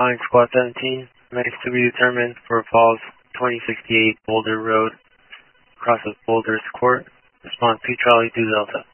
Calling Squad 17, medics to be determined for Falls 2068 Boulder Road, across of Boulder's Court. Response P Charlie 2 Delta.